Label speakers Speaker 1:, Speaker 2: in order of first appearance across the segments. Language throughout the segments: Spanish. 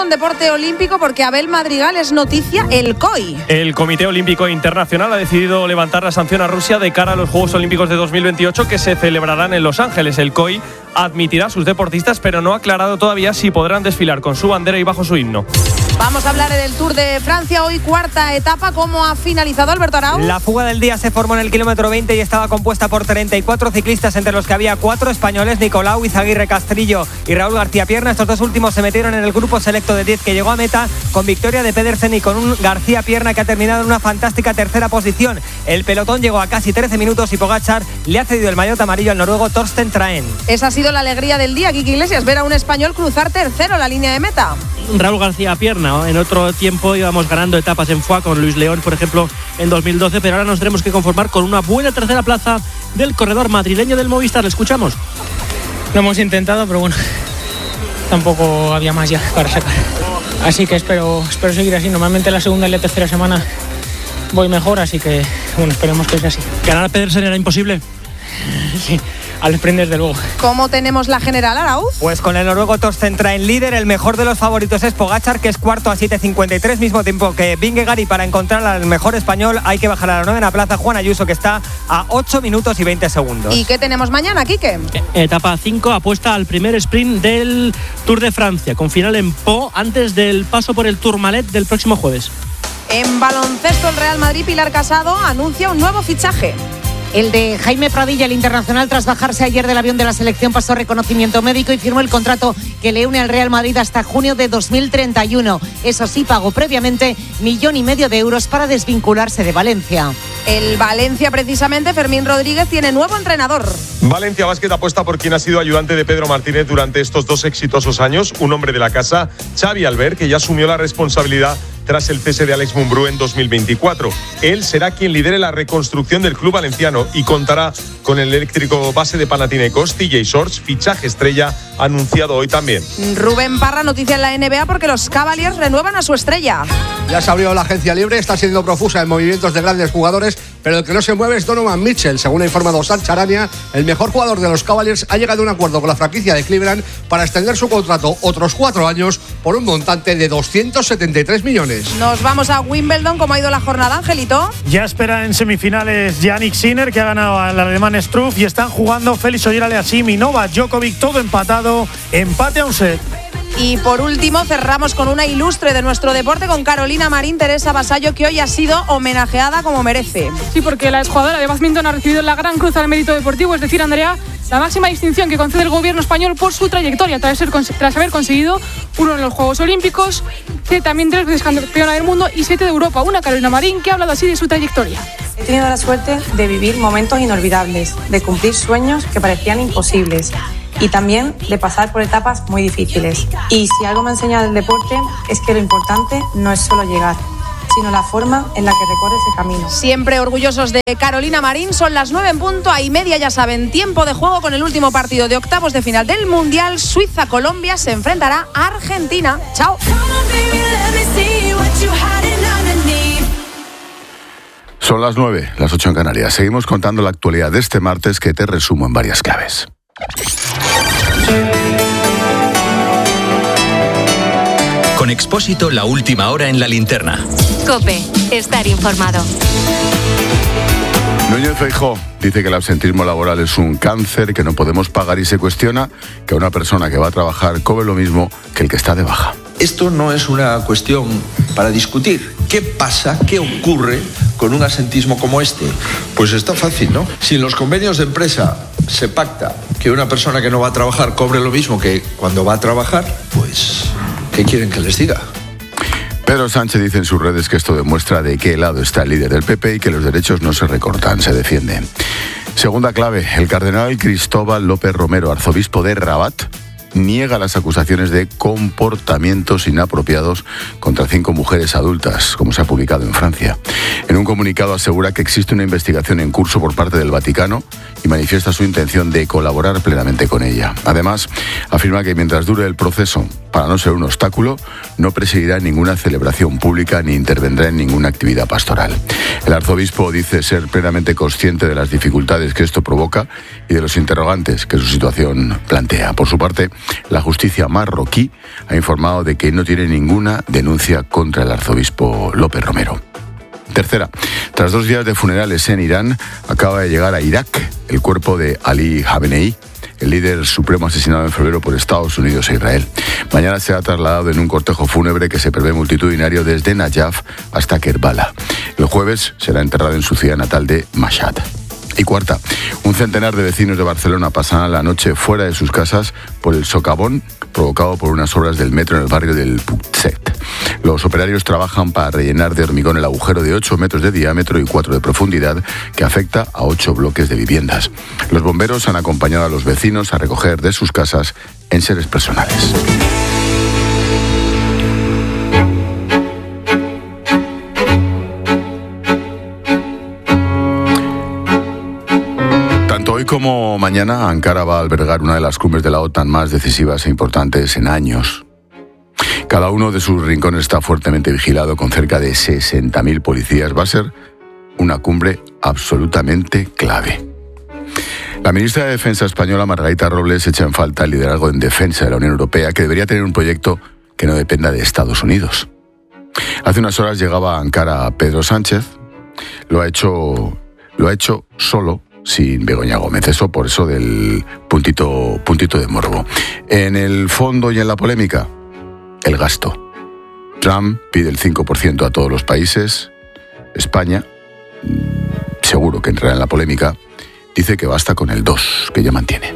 Speaker 1: con deporte olímpico porque Abel Madrigal es noticia, el COI.
Speaker 2: El Comité Olímpico Internacional ha decidido levantar la sanción a Rusia de cara a los Juegos Olímpicos de 2028 que se celebrarán en Los Ángeles. El COI admitirá a sus deportistas, pero no ha aclarado todavía si podrán desfilar con su bandera y bajo su himno.
Speaker 1: Vamos a hablar del Tour de Francia, hoy cuarta etapa. ¿Cómo ha finalizado, Alberto Arauz?
Speaker 3: La fuga del día se formó en el kilómetro 20 y estaba compuesta por 34 ciclistas, entre los que había 4 españoles, Nicolau Izaguirre Castrillo y Raúl García Pierna. Estos dos últimos se metieron en el grupo selecto de 10 que llegó a meta con victoria de Pedersen y con un García Pierna que ha terminado en una fantástica tercera posición. El pelotón llegó a casi 13 minutos y Pogačar le ha cedido el maillot amarillo al noruego Torsten Traen.
Speaker 1: Esa ha sido la alegría del día, Quique Iglesias, ver a un español cruzar tercero la línea de meta.
Speaker 4: Raúl García Pierna, en otro tiempo íbamos ganando etapas en Foix con Luis León, por ejemplo, en 2012, pero ahora nos tenemos que conformar con una buena tercera plaza del corredor madrileño del Movistar. ¿Le escuchamos?
Speaker 5: Lo hemos intentado, pero bueno, tampoco había más ya para sacar. Así que espero seguir así. Normalmente la segunda y la tercera semana voy mejor, así que bueno, esperemos que sea así.
Speaker 4: ¿Ganar a Pedersen era imposible?
Speaker 5: Sí, al sprint desde luego.
Speaker 1: ¿Cómo tenemos la general, Arauz?
Speaker 3: Pues con el noruego Torsten Traen líder, el mejor de los favoritos es Pogačar, que es cuarto a 7.53, mismo tiempo que Vingegaard, y para encontrar al mejor español hay que bajar a la novena plaza Juan Ayuso, que está a 8 minutos y 20 segundos.
Speaker 1: ¿Y qué tenemos mañana, Quique?
Speaker 4: Etapa 5 apuesta al primer sprint del Tour de Francia, con final en Pau antes del paso por el Tourmalet del próximo jueves.
Speaker 1: En baloncesto, el Real Madrid, Pilar Casado anuncia un nuevo fichaje.
Speaker 6: El de Jaime Pradilla, el internacional, tras bajarse ayer del avión de la selección, pasó reconocimiento médico y firmó el contrato que le une al Real Madrid hasta junio de 2031. Eso sí, pagó previamente 1,5 millones de euros para desvincularse de Valencia.
Speaker 1: El Valencia, precisamente, Fermín Rodríguez, tiene nuevo entrenador.
Speaker 7: Valencia Basket apuesta por quien ha sido ayudante de Pedro Martínez durante estos 2 exitosos años, un hombre de la casa, Xavi Albert, que ya asumió la responsabilidad tras el cese de Alex Mumbrú en 2024. Él será quien lidere la reconstrucción del club valenciano y contará con el eléctrico base de Panathinaikos, TJ Shorts, fichaje estrella anunciado hoy también.
Speaker 1: Rubén Parra, noticia en la NBA porque los Cavaliers renuevan a su estrella.
Speaker 8: Ya se abrió la agencia libre, está siendo profusa en movimientos de grandes jugadores, pero el que no se mueve es Donovan Mitchell. Según ha informado Sanz Charania, el mejor jugador de los Cavaliers ha llegado a un acuerdo con la franquicia de Cleveland para extender su contrato otros 4 años por un montante de 273 millones.
Speaker 1: Nos vamos a Wimbledon. ¿Cómo ha ido la jornada, Angelito?
Speaker 9: Ya espera en semifinales Jannik Sinner, que ha ganado al alemán Struff, y están jugando Félix Auger-Aliassime y Novak Djokovic, todo empatado, empate a un set.
Speaker 1: Y por último cerramos con una ilustre de nuestro deporte, con Carolina Marín, Teresa Vasallo, que hoy ha sido homenajeada como merece.
Speaker 10: Sí, porque la exjugadora de bádminton ha recibido la Gran Cruz al Mérito Deportivo, es decir, Andrea, la máxima distinción que concede el gobierno español por su trayectoria tras haber conseguido uno en los Juegos Olímpicos, que también 3 veces campeona del mundo y 7 de Europa. Una Carolina Marín que ha hablado así de su trayectoria.
Speaker 11: He tenido la suerte de vivir momentos inolvidables, de cumplir sueños que parecían imposibles y también de pasar por etapas muy difíciles. Y si algo me ha enseñado el deporte es que lo importante no es solo llegar, sino la forma en la que recorres el camino.
Speaker 1: Siempre orgullosos de Carolina Marín. Son las 9 en punto, a y media, ya saben, tiempo de juego con el último partido de octavos de final del Mundial. Suiza-Colombia se enfrentará a Argentina. ¡Chao!
Speaker 12: Son las 9, las 8 en Canarias. Seguimos contando la actualidad de este martes, que te resumo en varias claves.
Speaker 13: Con Expósito, la última hora en la linterna.
Speaker 14: COPE, estar informado.
Speaker 12: Núñez Feijóo dice que el absentismo laboral es un cáncer que no podemos pagar y se cuestiona que una persona que va a trabajar cobre lo mismo que el que está de baja.
Speaker 15: Esto no es una cuestión para discutir. ¿Qué pasa? ¿Qué ocurre con un absentismo como este? Pues está fácil, ¿no? Si en los convenios de empresa se pacta que una persona que no va a trabajar cobre lo mismo que cuando va a trabajar, pues ¿qué quieren que les diga?
Speaker 12: Pedro Sánchez dice en sus redes que esto demuestra de qué lado está el líder del PP y que los derechos no se recortan, se defienden. Segunda clave, el cardenal Cristóbal López Romero, arzobispo de Rabat, niega las acusaciones de comportamientos inapropiados contra 5 mujeres adultas, como se ha publicado en Francia. En un comunicado asegura que existe una investigación en curso por parte del Vaticano y manifiesta su intención de colaborar plenamente con ella. Además, afirma que mientras dure el proceso, para no ser un obstáculo, no presidirá ninguna celebración pública ni intervendrá en ninguna actividad pastoral. El arzobispo dice ser plenamente consciente de las dificultades que esto provoca y de los interrogantes que su situación plantea. Por su parte, la justicia marroquí ha informado de que no tiene ninguna denuncia contra el arzobispo López Romero. Tercera, tras 2 días de funerales en Irán, acaba de llegar a Irak el cuerpo de Ali Khamenei, el líder supremo asesinado en febrero por Estados Unidos e Israel. Mañana será trasladado en un cortejo fúnebre que se prevé multitudinario desde Nayaf hasta Kerbala. El jueves será enterrado en su ciudad natal de Mashhad. Y cuarta, un centenar de vecinos de Barcelona pasarán la noche fuera de sus casas por el socavón provocado por unas obras del metro en el barrio del Putset. Los operarios trabajan para rellenar de hormigón el agujero de 8 metros de diámetro y 4 de profundidad que afecta a 8 bloques de viviendas. Los bomberos han acompañado a los vecinos a recoger de sus casas enseres personales. Hoy como mañana, Ankara va a albergar una de las cumbres de la OTAN más decisivas e importantes en años. Cada uno de sus rincones está fuertemente vigilado con cerca de 60.000 policías. Va a ser una cumbre absolutamente clave. La ministra de Defensa española, Margarita Robles, echa en falta el liderazgo en defensa de la Unión Europea, que debería tener un proyecto que no dependa de Estados Unidos. Hace unas horas llegaba a Ankara Pedro Sánchez. Lo ha hecho solo, sin Begoña Gómez. Eso por eso del puntito de morbo. En el fondo y en la polémica, el gasto. Trump pide el 5% a todos los países. España, seguro que entrará en la polémica, dice que basta con el 2%, que ya mantiene.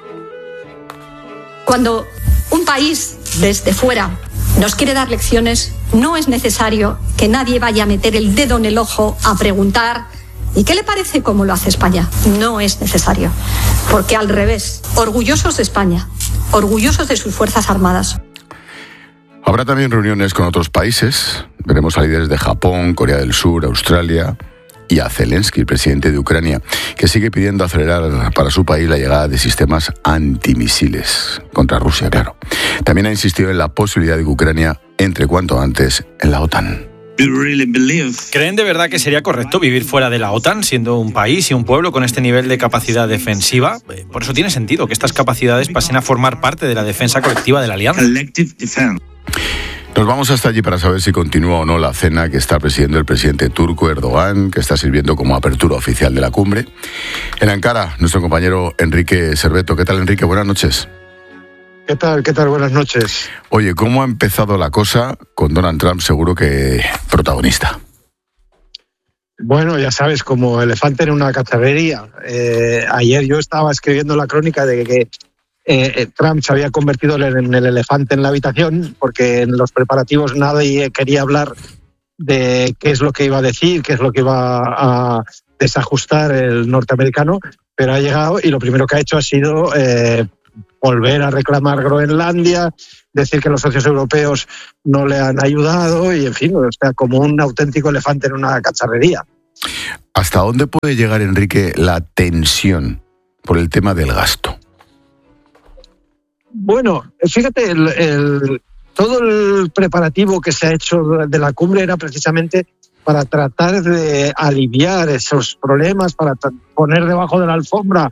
Speaker 16: Cuando un país desde fuera nos quiere dar lecciones, no es necesario que nadie vaya a meter el dedo en el ojo a preguntar ¿y qué le parece cómo lo hace España? No es necesario, porque al revés, orgullosos de España, orgullosos de sus Fuerzas Armadas.
Speaker 12: Habrá también reuniones con otros países. Veremos a líderes de Japón, Corea del Sur, Australia y a Zelensky, el presidente de Ucrania, que sigue pidiendo acelerar para su país la llegada de sistemas antimisiles contra Rusia, claro. También ha insistido en la posibilidad de que Ucrania entre cuanto antes en la OTAN.
Speaker 17: ¿Creen de verdad que sería correcto vivir fuera de la OTAN, siendo un país y un pueblo con este nivel de capacidad defensiva? Por eso tiene sentido que estas capacidades pasen a formar parte de la defensa colectiva de la alianza.
Speaker 12: Nos vamos hasta allí para saber si continúa o no la cena que está presidiendo el presidente turco Erdogan, que está sirviendo como apertura oficial de la cumbre. En Ankara, nuestro compañero Enrique Cerveto. ¿Qué tal, Enrique? Buenas noches.
Speaker 18: ¿Qué tal? Buenas noches.
Speaker 12: Oye, ¿cómo ha empezado la cosa con Donald Trump seguro que protagonista?
Speaker 18: Bueno, ya sabes, como elefante en una cacharrería. Ayer yo estaba escribiendo la crónica de que Trump se había convertido en el elefante en la habitación, porque en los preparativos nadie quería hablar de qué es lo que iba a decir, qué es lo que iba a desajustar el norteamericano, pero ha llegado y lo primero que ha hecho ha sido volver a reclamar Groenlandia, decir que los socios europeos no le han ayudado y, en fin, o sea, como un auténtico elefante en una cacharrería.
Speaker 12: ¿Hasta dónde puede llegar, Enrique, la tensión por el tema del gasto?
Speaker 18: Bueno, fíjate, todo el preparativo que se ha hecho de la cumbre era precisamente para tratar de aliviar esos problemas, para poner debajo de la alfombra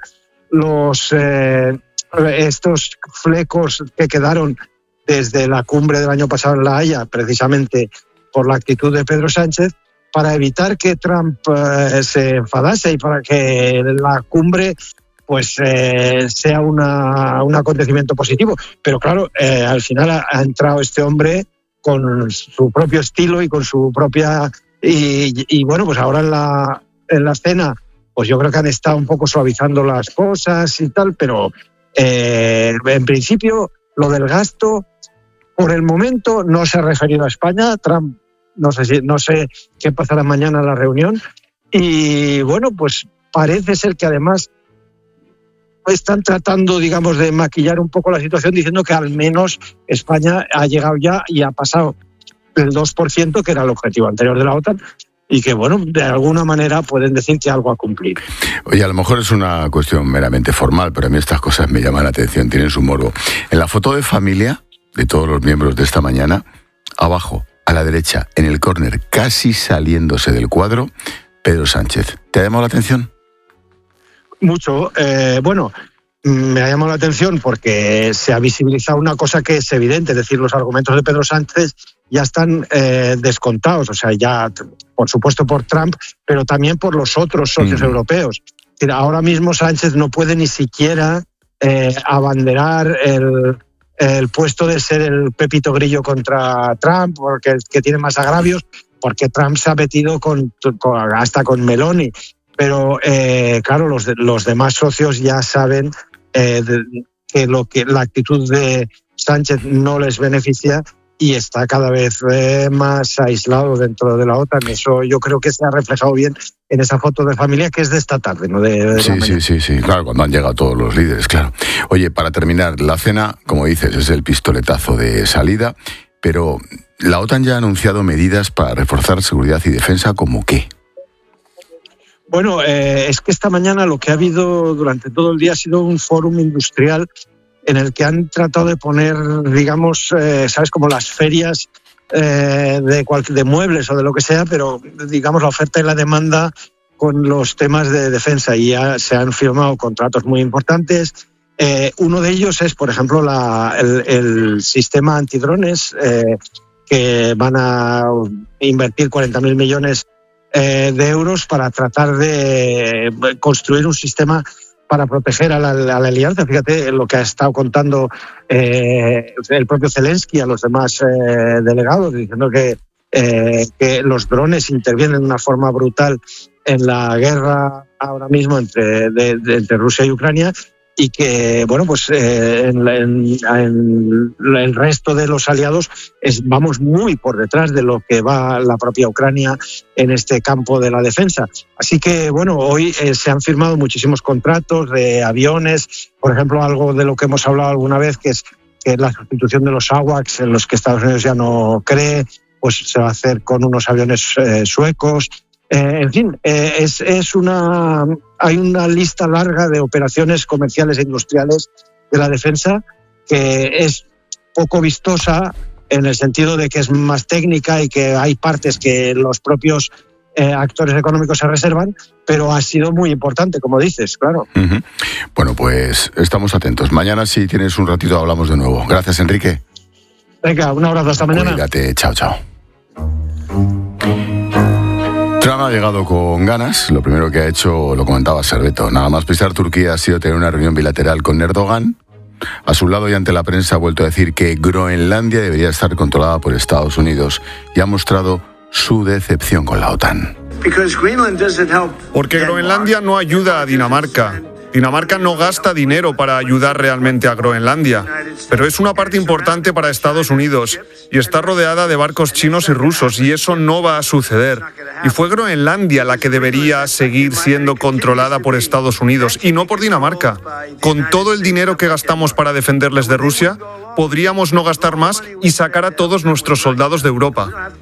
Speaker 18: estos flecos que quedaron desde la cumbre del año pasado en La Haya, precisamente por la actitud de Pedro Sánchez, para evitar que Trump se enfadase y para que la cumbre pues sea un acontecimiento positivo. Pero claro, al final ha entrado este hombre con su propio estilo y con su propia... Y bueno, pues ahora en la cena, pues yo creo que han estado un poco suavizando las cosas y tal, pero en principio lo del gasto por el momento no se ha referido a España. Trump no sé qué pasará mañana en la reunión y bueno, pues parece ser que además están tratando, digamos, de maquillar un poco la situación diciendo que al menos España ha llegado ya y ha pasado el 2%, que era el objetivo anterior de la OTAN, y que, bueno, de alguna manera pueden decir que algo ha cumplido.
Speaker 12: Oye, a lo mejor es una cuestión meramente formal, pero a mí estas cosas me llaman la atención, tienen su morbo. En la foto de familia de todos los miembros de esta mañana, abajo, a la derecha, en el córner, casi saliéndose del cuadro, Pedro Sánchez. ¿Te ha llamado la atención?
Speaker 18: Mucho. Bueno, me ha llamado la atención porque se ha visibilizado una cosa que es evidente, es decir, los argumentos de Pedro Sánchez ya están descontados, o sea, ya por supuesto por Trump, pero también por los otros socios europeos. Es decir, ahora mismo Sánchez no puede ni siquiera abanderar el puesto de ser el Pepito Grillo contra Trump, porque que tiene más agravios, porque Trump se ha metido hasta con Meloni. Pero claro, los demás socios ya saben que la actitud de Sánchez no les beneficia y está cada vez más aislado dentro de la OTAN. Eso yo creo que se ha reflejado bien en esa foto de familia que es de esta tarde, ¿no?
Speaker 12: Sí, claro, cuando han llegado todos los líderes, claro. Oye, para terminar, la cena, como dices, es el pistoletazo de salida, pero la OTAN ya ha anunciado medidas para reforzar seguridad y defensa, ¿como qué?
Speaker 18: Bueno, es que esta mañana lo que ha habido durante todo el día ha sido un fórum industrial en el que han tratado de poner, digamos, ¿sabes? Como las ferias de muebles o de lo que sea, pero digamos la oferta y la demanda con los temas de defensa, y ya se han firmado contratos muy importantes. Uno de ellos es, por ejemplo, el sistema antidrones, que van a invertir 40.000 millones de euros para tratar de construir un sistema para proteger a la alianza. Fíjate lo que ha estado contando el propio Zelensky a los demás delegados, diciendo que los drones intervienen de una forma brutal en la guerra ahora mismo entre Rusia y Ucrania, y que, bueno, pues en el resto de los aliados vamos muy por detrás de lo que va la propia Ucrania en este campo de la defensa. Así que, bueno, hoy se han firmado muchísimos contratos de aviones, por ejemplo, algo de lo que hemos hablado alguna vez, que es la sustitución de los AWACS, en los que Estados Unidos ya no cree, pues se va a hacer con unos aviones suecos. En fin, hay una lista larga de operaciones comerciales e industriales de la defensa que es poco vistosa en el sentido de que es más técnica y que hay partes que los propios actores económicos se reservan, pero ha sido muy importante, como dices, claro.
Speaker 12: Uh-huh. Bueno, pues estamos atentos. Mañana, si tienes un ratito, hablamos de nuevo. Gracias, Enrique.
Speaker 18: Venga, un abrazo, hasta mañana.
Speaker 12: Cuídate, chao. Trump ha llegado con ganas. Lo primero que ha hecho, lo comentaba Serveto, nada más pisar Turquía ha sido tener una reunión bilateral con Erdogan. A su lado y ante la prensa ha vuelto a decir que Groenlandia debería estar controlada por Estados Unidos y ha mostrado su decepción con la OTAN.
Speaker 19: Porque Groenlandia no ayuda a Dinamarca. Dinamarca no gasta dinero para ayudar realmente a Groenlandia, pero es una parte importante para Estados Unidos y está rodeada de barcos chinos y rusos, y eso no va a suceder. Y fue Groenlandia la que debería seguir siendo controlada por Estados Unidos y no por Dinamarca. Con todo el dinero que gastamos para defenderles de Rusia, podríamos no gastar más y sacar a todos nuestros soldados de Europa.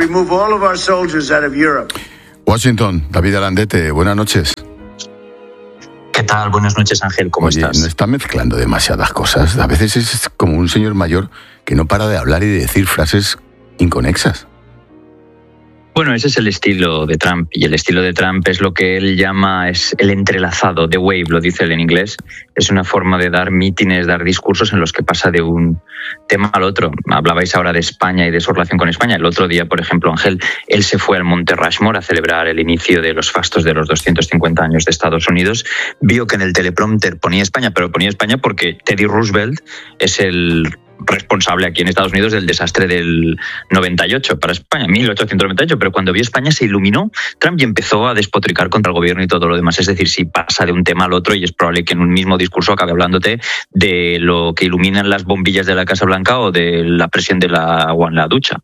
Speaker 12: Washington, David Alandete, buenas noches.
Speaker 20: ¿Qué tal? Buenas noches, Ángel. ¿Cómo estás?
Speaker 12: No está mezclando demasiadas cosas. A veces es como un señor mayor que no para de hablar y de decir frases inconexas.
Speaker 20: Bueno, ese es el estilo de Trump, y el estilo de Trump es lo que él llama es el entrelazado, the wave, lo dice él en inglés. Es una forma de dar mítines, dar discursos en los que pasa de un tema al otro. Hablabais ahora de España y de su relación con España. El otro día, por ejemplo, Ángel, él se fue al Monte Rushmore a celebrar el inicio de los fastos de los 250 años de Estados Unidos. Vio que en el teleprompter ponía España, pero ponía España porque Teddy Roosevelt es el responsable aquí en Estados Unidos del desastre del 98 para España, 1898, pero cuando vio España se iluminó Trump y empezó a despotricar contra el gobierno y todo lo demás. Es decir, si pasa de un tema al otro, y es probable que en un mismo discurso acabe hablándote de lo que iluminan las bombillas de la Casa Blanca o de la presión del agua en la ducha.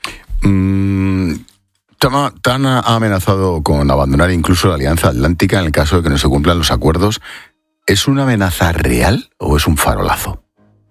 Speaker 12: Tan ha amenazado con abandonar incluso la Alianza Atlántica en el caso de que no se cumplan los acuerdos. ¿Es una amenaza real o es un farolazo?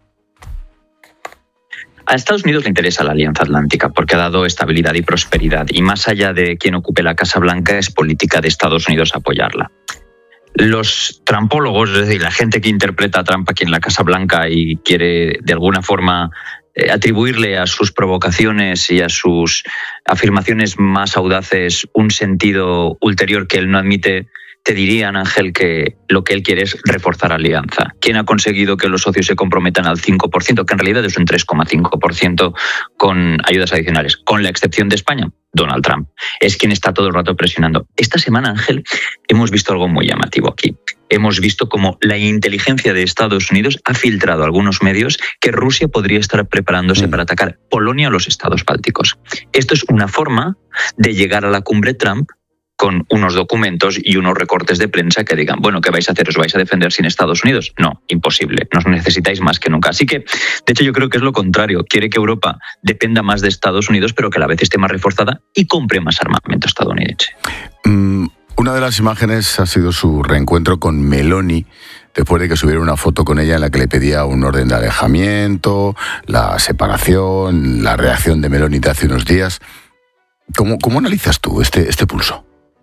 Speaker 20: A Estados Unidos le interesa la Alianza Atlántica porque ha dado estabilidad y prosperidad, y más allá de quien ocupe la Casa Blanca, es política de Estados Unidos apoyarla. Los trampólogos, es decir, la gente que interpreta a Trump aquí en la Casa Blanca y quiere de alguna forma atribuirle a sus provocaciones y a sus afirmaciones más audaces un sentido ulterior que él no admite, te dirían, Ángel, que lo que él quiere es reforzar alianza. ¿Quién ha conseguido que los socios se comprometan al 5%, que en realidad es un 3,5% con ayudas adicionales, con la excepción de España? Donald Trump. Es quien está todo el rato presionando. Esta semana, Ángel, hemos visto algo muy llamativo aquí. Hemos visto cómo la inteligencia de Estados Unidos ha filtrado a algunos medios que Rusia podría estar preparándose para atacar Polonia o los estados bálticos. Esto es una forma de llegar a la cumbre Trump con unos documentos y unos recortes de prensa que digan, bueno, ¿qué vais a hacer? ¿Os vais a defender sin Estados Unidos? No, imposible. Nos necesitáis más que nunca. Así que, de hecho, yo creo que es lo contrario. Quiere que Europa dependa más de Estados Unidos, pero que a la vez esté más reforzada y compre más armamento estadounidense.
Speaker 12: Una de las imágenes ha sido su reencuentro con Meloni, después de que subiera una foto con ella en la que le pedía un orden de alejamiento, la separación, la reacción de Meloni de hace unos días. ¿Cómo analizas tú este pulso?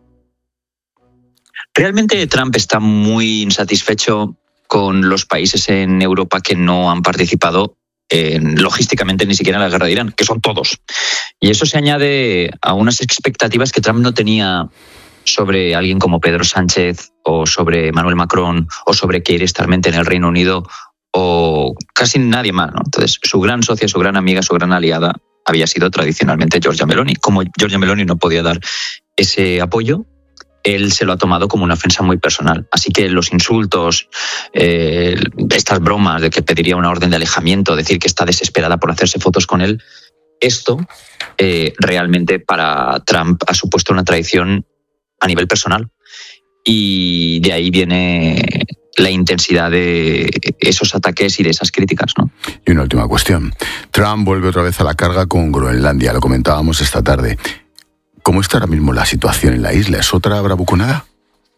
Speaker 20: Realmente Trump está muy insatisfecho con los países en Europa que no han participado logísticamente ni siquiera en la guerra de Irán, que son todos. Y eso se añade a unas expectativas que Trump no tenía sobre alguien como Pedro Sánchez o sobre Emmanuel Macron o sobre Keir Starmer en el Reino Unido o casi nadie más, ¿no? Entonces, su gran socia, su gran amiga, su gran aliada había sido tradicionalmente Giorgia Meloni. Como Giorgia Meloni no podía dar ese apoyo, él se lo ha tomado como una ofensa muy personal. Así que los insultos, estas bromas de que pediría una orden de alejamiento, decir que está desesperada por hacerse fotos con él, esto realmente para Trump ha supuesto una traición a nivel personal. Y de ahí viene la intensidad de esos ataques y de esas críticas, ¿no?
Speaker 12: Y una última cuestión. Trump vuelve otra vez a la carga con Groenlandia, lo comentábamos esta tarde. ¿Cómo está ahora mismo la situación en la isla? ¿Es otra bravuconada?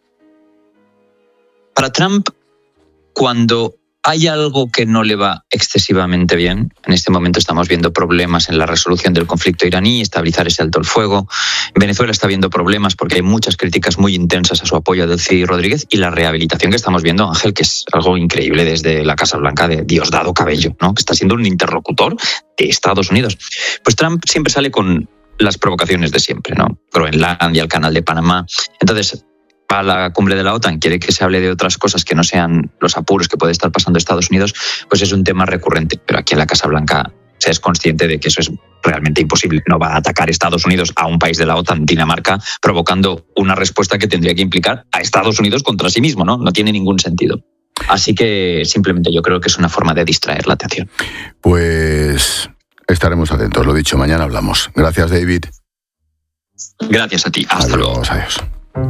Speaker 20: Para Trump, cuando hay algo que no le va excesivamente bien, en este momento estamos viendo problemas en la resolución del conflicto iraní, estabilizar ese alto el fuego. Venezuela está viendo problemas porque hay muchas críticas muy intensas a su apoyo a Delcy Rodríguez y la rehabilitación que estamos viendo, Ángel, que es algo increíble desde la Casa Blanca de Diosdado Cabello, ¿no? Que está siendo un interlocutor de Estados Unidos. Pues Trump siempre sale con las provocaciones de siempre, ¿no? Groenlandia, el Canal de Panamá. Entonces, a la cumbre de la OTAN quiere que se hable de otras cosas que no sean los apuros que puede estar pasando Estados Unidos, pues es un tema recurrente. Pero aquí en la Casa Blanca se es consciente de que eso es realmente imposible. No va a atacar Estados Unidos a un país de la OTAN, Dinamarca, provocando una respuesta que tendría que implicar a Estados Unidos contra sí mismo, ¿no? No tiene ningún sentido. Así que simplemente yo creo que es una forma de distraer la atención.
Speaker 12: Pues estaremos atentos, lo dicho, mañana hablamos. Gracias, David.
Speaker 20: Gracias a ti, hasta luego.
Speaker 12: Adiós.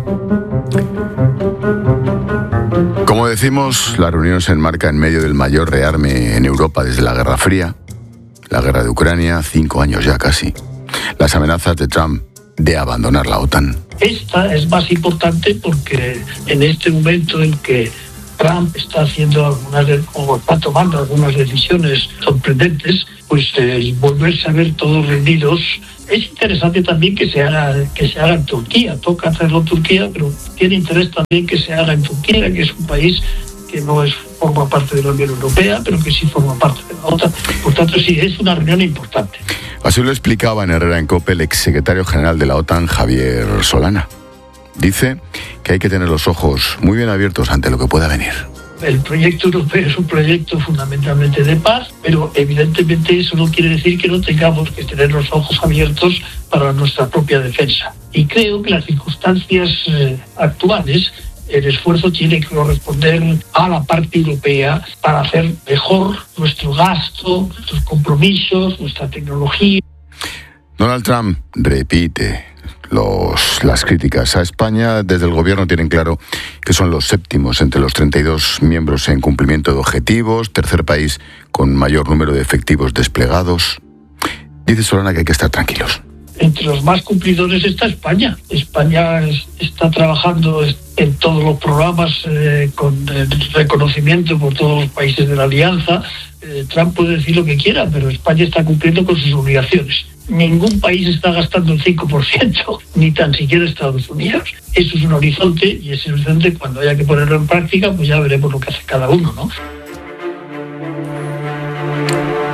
Speaker 12: Como decimos, la reunión se enmarca en medio del mayor rearme en Europa desde la Guerra Fría, la guerra de Ucrania, 5 años ya casi, las amenazas de Trump de abandonar la OTAN.
Speaker 21: Esta es más importante porque en este momento en que Trump está tomando algunas decisiones sorprendentes, pues volverse a ver todos rendidos. Es interesante también que se haga en Turquía. Toca hacerlo en Turquía, pero tiene interés también que se haga en Turquía, que es un país que no forma parte de la Unión Europea, pero que sí forma parte de la OTAN. Por tanto, sí, es una reunión importante.
Speaker 12: Así lo explicaba en Herrera en COPE el exsecretario general de la OTAN, Javier Solana. Dice que hay que tener los ojos muy bien abiertos ante lo que pueda venir.
Speaker 21: El proyecto europeo es un proyecto fundamentalmente de paz, pero evidentemente eso no quiere decir que no tengamos que tener los ojos abiertos para nuestra propia defensa. Y creo que las circunstancias actuales, el esfuerzo tiene que corresponder a la parte europea para hacer mejor nuestro gasto, nuestros compromisos, nuestra tecnología.
Speaker 12: Donald Trump repite las críticas a España. Desde el gobierno tienen claro que son los séptimos entre los 32 miembros en cumplimiento de objetivos, tercer país con mayor número de efectivos desplegados. Dice Solana que hay que estar tranquilos.
Speaker 21: Entre los más cumplidores está España. España está trabajando en todos los programas con reconocimiento por todos los países de la Alianza. Trump puede decir lo que quiera, pero España está cumpliendo con sus obligaciones. Ningún país está gastando el 5%, ni tan siquiera Estados Unidos. Eso es un horizonte, y ese horizonte, cuando haya que ponerlo en práctica, pues ya veremos lo que hace cada uno, ¿no?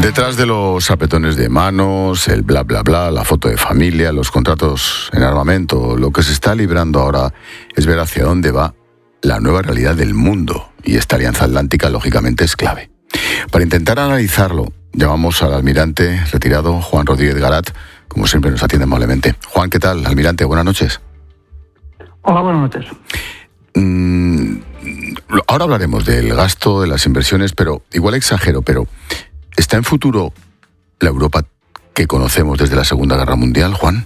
Speaker 12: Detrás de los apretones de manos, el bla bla bla, la foto de familia, los contratos en armamento, lo que se está librando ahora es ver hacia dónde va la nueva realidad del mundo, y esta alianza atlántica lógicamente es clave. Para intentar analizarlo, llamamos al almirante retirado Juan Rodríguez Garat, como siempre nos atiende amablemente. Juan, ¿qué tal? Almirante, buenas noches.
Speaker 21: Hola, buenas noches.
Speaker 12: Ahora hablaremos del gasto, de las inversiones, pero igual exagero, pero ¿está en futuro la Europa que conocemos desde la Segunda Guerra Mundial, Juan?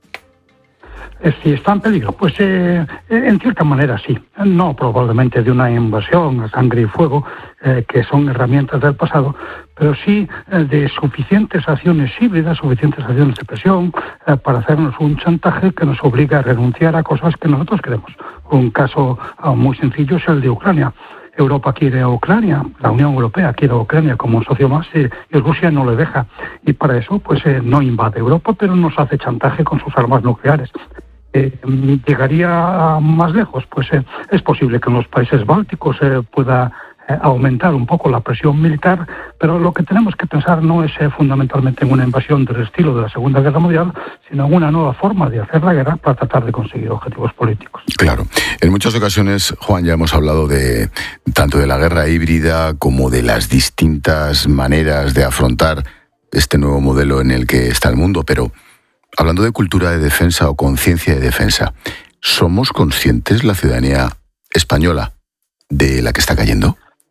Speaker 21: Si está en peligro, pues en cierta manera sí. No probablemente de una invasión a sangre y fuego, que son herramientas del pasado, pero sí de suficientes acciones híbridas, suficientes acciones de presión para hacernos un chantaje que nos obliga a renunciar a cosas que nosotros queremos. Un caso muy sencillo es el de Ucrania. Europa quiere a Ucrania, la Unión Europea quiere a Ucrania como un socio más y Rusia no le deja. Y para eso pues no invade Europa, pero nos hace chantaje con sus armas nucleares. ¿Llegaría más lejos? Pues es posible que en los países bálticos pueda aumentar un poco la presión militar, pero lo que tenemos que pensar no es fundamentalmente en una invasión del estilo de la Segunda Guerra Mundial, sino en una nueva forma de hacer la guerra para tratar de conseguir objetivos políticos.
Speaker 12: Claro. En muchas ocasiones, Juan, ya hemos hablado de tanto de la guerra híbrida como de las distintas maneras de afrontar este nuevo modelo en el que está el mundo, pero hablando de cultura de defensa o conciencia de defensa, ¿somos conscientes, la ciudadanía española, de la que está cayendo?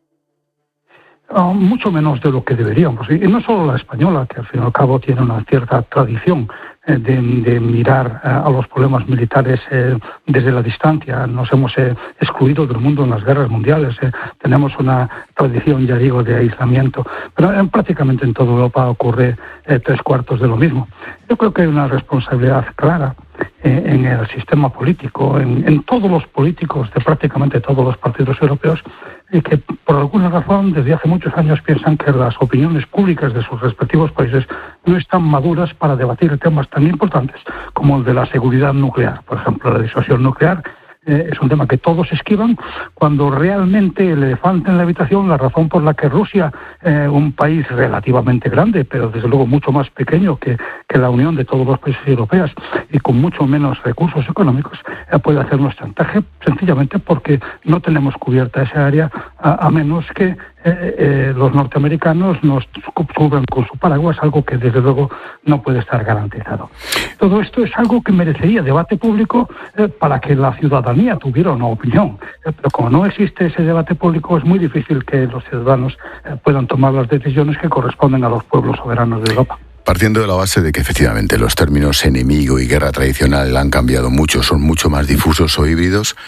Speaker 21: Mucho menos de lo que deberíamos. Y no solo la española, que al fin y al cabo tiene una cierta tradición de mirar a los problemas militares desde la distancia. Nos hemos excluido del mundo en las guerras mundiales. Tenemos una tradición, ya digo, de aislamiento. Pero prácticamente en toda Europa ocurre 3/4 de lo mismo. Yo creo que hay una responsabilidad clara en el sistema político, en todos los políticos de prácticamente todos los partidos europeos, y que por alguna razón desde hace muchos años piensan que las opiniones públicas de sus respectivos países no están maduras para debatir temas tan importantes como el de la seguridad nuclear. Por ejemplo, la disuasión nuclear es un tema que todos esquivan, cuando realmente el elefante en la habitación, la razón por la que Rusia, un país relativamente grande, pero desde luego mucho más pequeño que la unión de todos los países europeos y con mucho menos recursos económicos, puede hacernos chantaje, sencillamente porque no tenemos cubierta esa área, a menos que los norteamericanos nos cubran con su paraguas, algo que desde luego no puede estar garantizado. Todo esto es algo que merecería debate público para que la ciudadanía tuviera una opinión, pero como no existe ese debate público, es muy difícil que los ciudadanos puedan tomar las decisiones que corresponden a los pueblos soberanos de Europa.
Speaker 12: Partiendo de la base de que efectivamente los términos enemigo y guerra tradicional han cambiado mucho, son mucho más difusos o híbridos,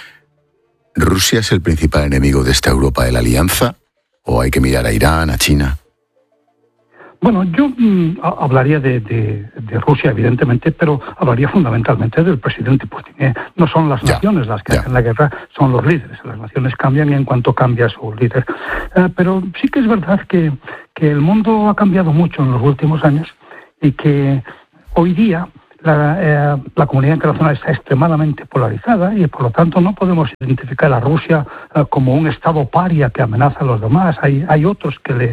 Speaker 12: ¿Rusia es el principal enemigo de esta Europa de la Alianza? ¿O hay que mirar a Irán, a China?
Speaker 21: Bueno, yo hablaría de Rusia, evidentemente, pero hablaría fundamentalmente del presidente Putin. No son las naciones las que hacen la guerra, son los líderes. Las naciones cambian y en cuanto cambia su líder. Pero sí que es verdad que el mundo ha cambiado mucho en los últimos años y que hoy día la comunidad internacional está extremadamente polarizada y por lo tanto no podemos identificar a Rusia como un estado paria que amenaza a los demás. Hay otros que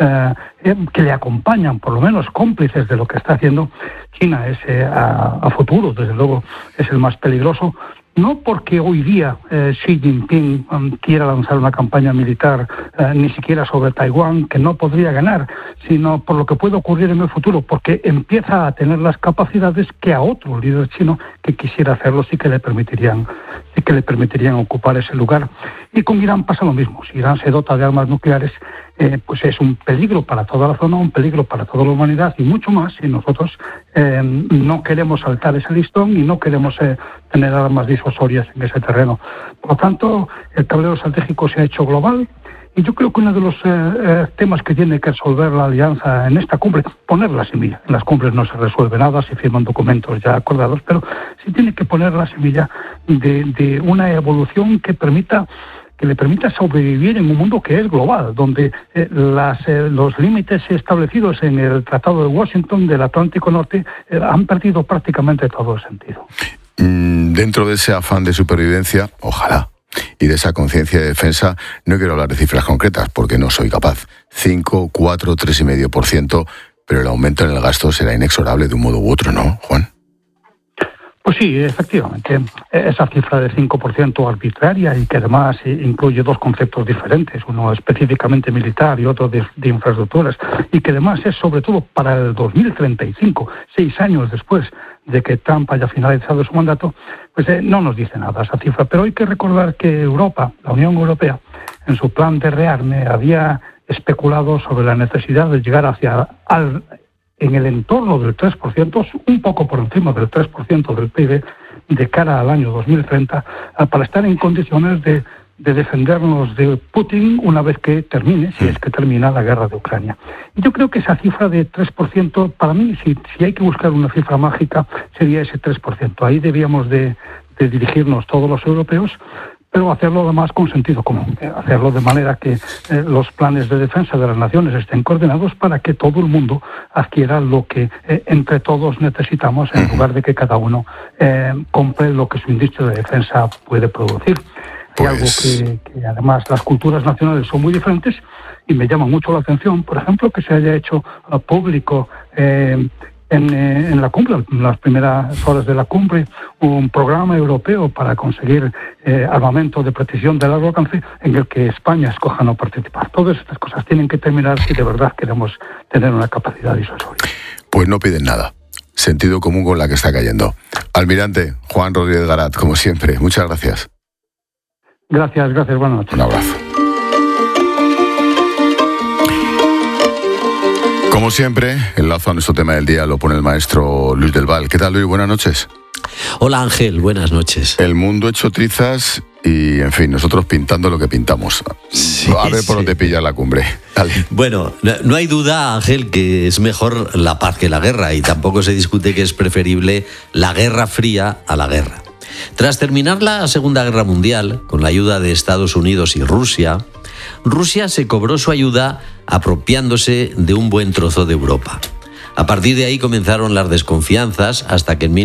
Speaker 21: le acompañan, por lo menos cómplices de lo que está haciendo. China es a futuro, desde luego, es el más peligroso. No porque hoy día Xi Jinping quiera lanzar una campaña militar ni siquiera sobre Taiwán, que no podría ganar, sino por lo que puede ocurrir en el futuro, porque empieza a tener las capacidades que a otro líder chino que quisiera hacerlo sí que le permitirían ocupar ese lugar. Y con Irán pasa lo mismo. Si Irán se dota de armas nucleares, pues es un peligro para toda la zona, un peligro para toda la humanidad y mucho más si nosotros no queremos saltar ese listón y no queremos tener armas disuasorias en ese terreno. Por lo tanto, el tablero estratégico se ha hecho global y yo creo que uno de los temas que tiene que resolver la alianza en esta cumbre, poner la semilla. En las cumbres no se resuelve nada, se firman documentos ya acordados, pero sí tiene que poner la semilla de una evolución que le permita sobrevivir en un mundo que es global, donde los límites establecidos en el Tratado de Washington del Atlántico Norte han perdido prácticamente todo el sentido.
Speaker 12: Dentro de ese afán de supervivencia, ojalá, Y de esa conciencia de defensa no quiero hablar de cifras concretas porque no soy capaz. 5, 4, 3,5%, pero el aumento en el gasto será inexorable de un modo u otro, ¿no, Juan?
Speaker 2: Pues sí, efectivamente. Esa cifra de 5% arbitraria y que además incluye dos conceptos diferentes, uno específicamente militar y otro de infraestructuras, y que además es sobre todo para el 2035, 6 años después de que Trump haya finalizado su mandato, pues no nos dice nada esa cifra. Pero hay que recordar que Europa, la Unión Europea, en su plan de rearme había especulado sobre la necesidad de llegar en el entorno del 3%, un poco por encima del 3% del PIB, de cara al año 2030, para estar en condiciones de defendernos de Putin una vez que termine, si es que termina la guerra de Ucrania. Yo creo que esa cifra de 3%, para mí, si hay que buscar una cifra mágica, sería ese 3%. Ahí debíamos de dirigirnos todos los europeos, pero hacerlo además con sentido común, hacerlo de manera que los planes de defensa de las naciones estén coordinados para que todo el mundo adquiera lo que entre todos necesitamos, en lugar de que cada uno compre lo que su industria de defensa puede producir. Hay algo que además las culturas nacionales son muy diferentes y me llama mucho la atención, por ejemplo, que se haya hecho público en la cumbre, en las primeras horas de la cumbre, un programa europeo para conseguir armamento de precisión de largo alcance en el que España escoja no participar. Todas estas cosas tienen que terminar si de verdad queremos tener una capacidad disuasoria.
Speaker 12: Pues no piden nada. Sentido común con la que está cayendo. Almirante Juan Rodríguez Garat, como siempre, muchas gracias.
Speaker 2: Gracias, buenas noches.
Speaker 12: Un abrazo. Como siempre, el lazo a nuestro tema del día lo pone el maestro Luis del Val. ¿Qué tal, Luis? Buenas noches.
Speaker 22: Hola, Ángel. Buenas noches.
Speaker 12: El mundo hecho trizas y, en fin, nosotros pintando lo que pintamos. Sí, a ver por dónde pilla la cumbre. Dale.
Speaker 22: Bueno, no hay duda, Ángel, que es mejor la paz que la guerra y tampoco se discute que es preferible la Guerra Fría a la guerra. Tras terminar la Segunda Guerra Mundial, con la ayuda de Estados Unidos y Rusia se cobró su ayuda apropiándose de un buen trozo de Europa. A partir de ahí comenzaron las desconfianzas hasta que en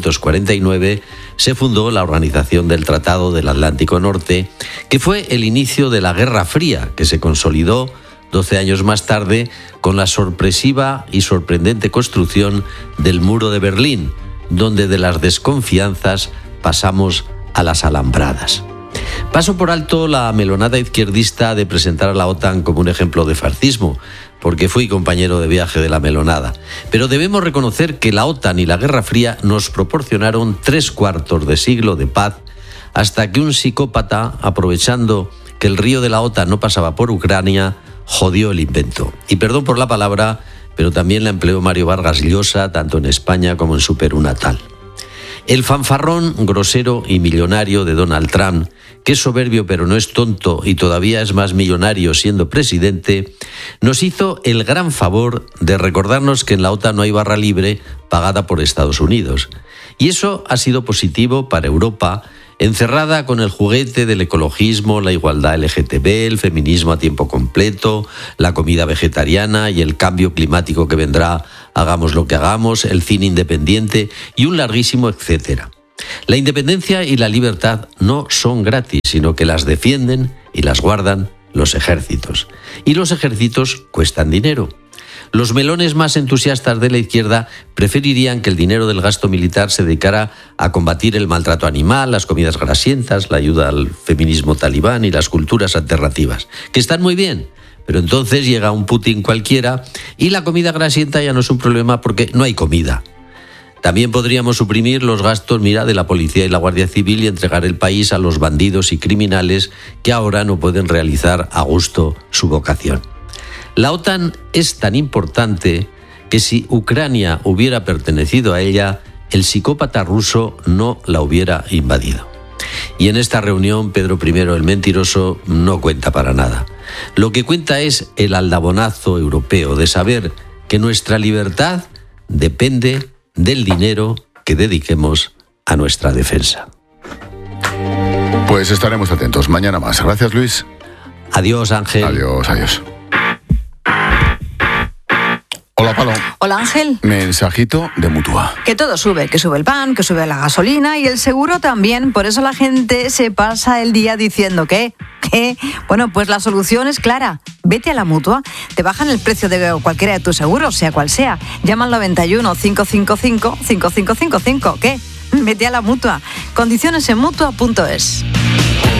Speaker 22: 1949 se fundó la Organización del Tratado del Atlántico Norte, que fue el inicio de la Guerra Fría, que se consolidó 12 años más tarde con la sorpresiva y sorprendente construcción del Muro de Berlín, donde de las desconfianzas pasamos a las alambradas. Paso por alto la melonada izquierdista de presentar a la OTAN como un ejemplo de fascismo, porque fui compañero de viaje de la melonada. Pero debemos reconocer que la OTAN y la Guerra Fría nos proporcionaron 3/4 de siglo de paz, hasta que un psicópata, aprovechando que el río de la OTAN no pasaba por Ucrania, jodió el invento. Y perdón por la palabra, pero también la empleó Mario Vargas Llosa, tanto en España como en su Perú natal. El fanfarrón grosero y millonario de Donald Trump, que es soberbio pero no es tonto y todavía es más millonario siendo presidente, nos hizo el gran favor de recordarnos que en la OTAN no hay barra libre pagada por Estados Unidos. Y eso ha sido positivo para Europa, encerrada con el juguete del ecologismo, la igualdad LGTB, el feminismo a tiempo completo, la comida vegetariana y el cambio climático que vendrá, hagamos lo que hagamos, el cine independiente y un larguísimo etcétera. La independencia y la libertad no son gratis, sino que las defienden y las guardan los ejércitos. Y los ejércitos cuestan dinero. Los melones más entusiastas de la izquierda preferirían que el dinero del gasto militar se dedicara a combatir el maltrato animal, las comidas grasientas, la ayuda al feminismo talibán y las culturas alternativas, que están muy bien, pero entonces llega un Putin cualquiera y la comida grasienta ya no es un problema porque no hay comida. También podríamos suprimir los gastos, de la policía y la Guardia Civil y entregar el país a los bandidos y criminales que ahora no pueden realizar a gusto su vocación. La OTAN es tan importante que si Ucrania hubiera pertenecido a ella, el psicópata ruso no la hubiera invadido. Y en esta reunión, Pedro I, el mentiroso, no cuenta para nada. Lo que cuenta es el aldabonazo europeo de saber que nuestra libertad depende del dinero que dediquemos a nuestra defensa.
Speaker 12: Pues estaremos atentos. Mañana más. Gracias, Luis.
Speaker 22: Adiós, Ángel.
Speaker 12: Adiós. Hola, Palo.
Speaker 3: Hola, Ángel.
Speaker 12: Mensajito de Mutua.
Speaker 3: Que todo sube, que sube el pan, que sube la gasolina y el seguro también. Por eso la gente se pasa el día diciendo que... Bueno, pues la solución es clara. Vete a la Mutua. Te bajan el precio de cualquiera de tus seguros, sea cual sea. Llama al 91 555 5555. ¿Qué? Vete a la Mutua. Condiciones en Mutua.es.